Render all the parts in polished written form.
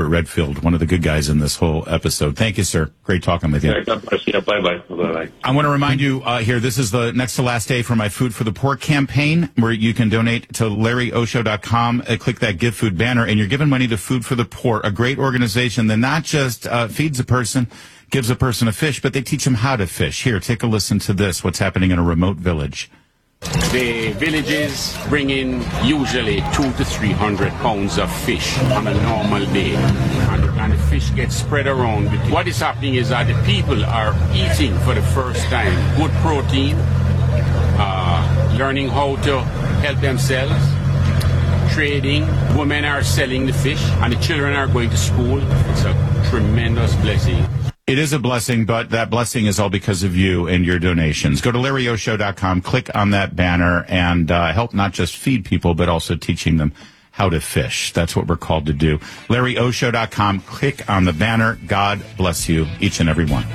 Robert Redfield, one of the good guys in this whole episode. Thank you, sir. Great talking with you. God bless you. Bye-bye. Bye-bye. I want to remind you here, this is the next to last day for my Food for the Poor campaign, where you can donate to LarryOsho.com. Click that Give Food banner, and you're giving money to Food for the Poor, a great organization that not just feeds a person, gives a person a fish, but they teach them how to fish. Here, take a listen to this, what's happening in a remote village. The villages bring in usually 200 to 300 pounds of fish on a normal day. And the fish gets spread around. What is happening is that the people are eating for the first time good protein, learning how to help themselves, trading. Women are selling the fish, and the children are going to school. It's a tremendous blessing. It is a blessing, but that blessing is all because of you and your donations. Go to LarryOsho.com, click on that banner, and help not just feed people, but also teaching them how to fish. That's what we're called to do. LarryOsho.com, click on the banner. God bless you, each and every one.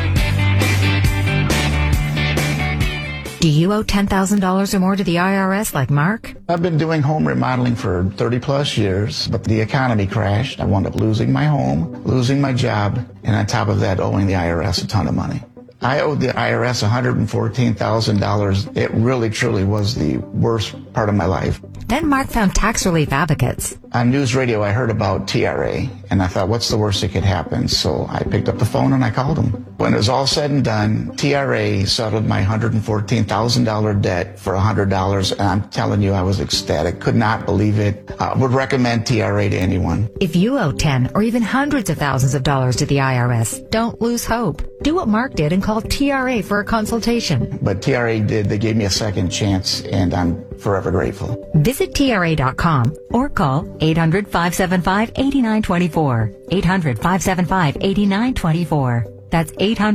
Do you owe $10,000 or more to the IRS like Mark? I've been doing home remodeling for 30 plus years, but the economy crashed. I wound up losing my home, losing my job, and on top of that, owing the IRS a ton of money. I owed the IRS $114,000. It really, truly was the worst part of my life. Then Mark found tax relief advocates. On news radio, I heard about TRA, and I thought, what's the worst that could happen? So I picked up the phone and I called them. When it was all said and done, TRA settled my $114,000 debt for $100, and I'm telling you, I was ecstatic. Could not believe it. Would recommend TRA to anyone. If you owe 10 or even hundreds of thousands of dollars to the IRS, don't lose hope. Do what Mark did and call TRA for a consultation. But TRA did. They gave me a second chance, and I'm forever grateful. Visit TRA.com or call 800-575-8924. 800-575-8924. That's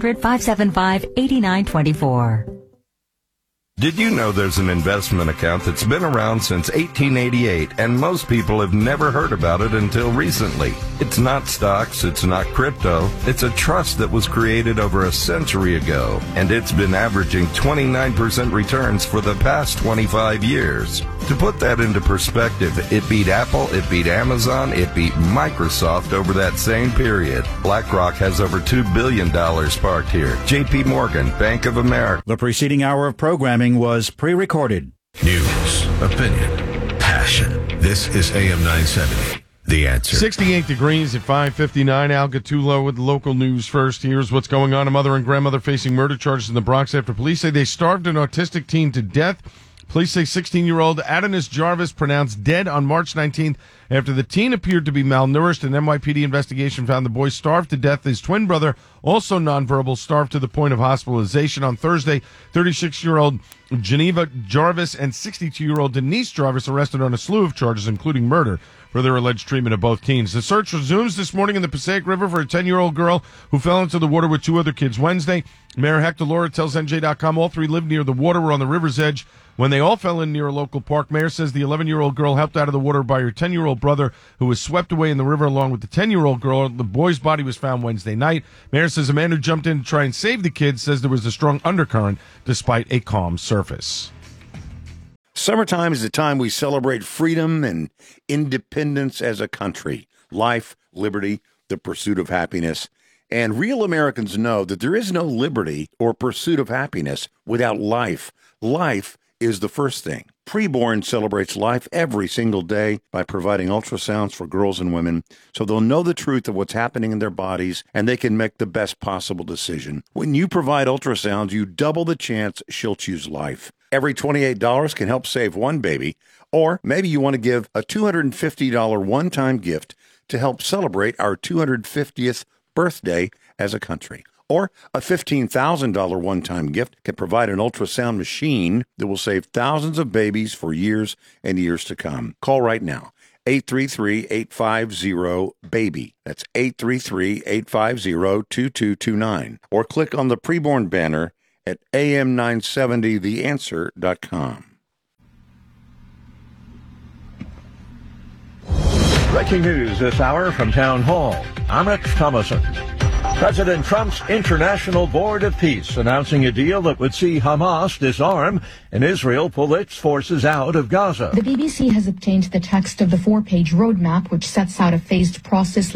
800-575-8924. Did you know there's an investment account that's been around since 1888 and most people have never heard about it until recently? It's not stocks, it's not crypto, it's a trust that was created over a century ago, and it's been averaging 29% returns for the past 25 years. To put that into perspective, it beat Apple, it beat Amazon, it beat Microsoft over that same period. BlackRock has over $2 billion parked here. JP Morgan, Bank of America. The preceding hour of programming was pre-recorded. News, opinion, passion. This is AM 970. The Answer. 68 degrees at 5:59. Al Gattulo with local news first. Here's what's going on. A mother and grandmother facing murder charges in the Bronx after police say they starved an autistic teen to death. Police say 16-year-old Adonis Jarvis pronounced dead on March 19th after the teen appeared to be malnourished. An NYPD investigation found the boy starved to death. His twin brother, also nonverbal, starved to the point of hospitalization. On Thursday, 36-year-old Geneva Jarvis and 62-year-old Denise Jarvis arrested on a slew of charges, including murder, for their alleged treatment of both teens. The search resumes this morning in the Passaic River for a 10-year-old girl who fell into the water with two other kids Wednesday. Mayor Hector Laura tells NJ.com all three lived near the water, were on the river's edge when they all fell in near a local park. Mayor says the 11-year-old girl helped out of the water by her 10-year-old brother, who was swept away in the river along with the 10-year-old girl. The boy's body was found Wednesday night. Mayor says a man who jumped in to try and save the kids says there was a strong undercurrent despite a calm surface. Summertime is the time we celebrate freedom and independence as a country. Life, liberty, the pursuit of happiness. And real Americans know that there is no liberty or pursuit of happiness without life. Life is the first thing. Preborn celebrates life every single day by providing ultrasounds for girls and women so they'll know the truth of what's happening in their bodies and they can make the best possible decision. When you provide ultrasounds, you double the chance she'll choose life. Every $28 can help save one baby, or maybe you want to give a $250 one-time gift to help celebrate our 250th birthday as a country. Or a $15,000 one-time gift can provide an ultrasound machine that will save thousands of babies for years and years to come. Call right now, 833-850-BABY. That's 833-850-2229. Or click on the preborn banner at am970theanswer.com. Breaking news this hour from Town Hall. I'm Rex Thomason. President Trump's International Board of Peace announcing a deal that would see Hamas disarm and Israel pull its forces out of Gaza. The BBC has obtained the text of the 4-page roadmap, which sets out a phased process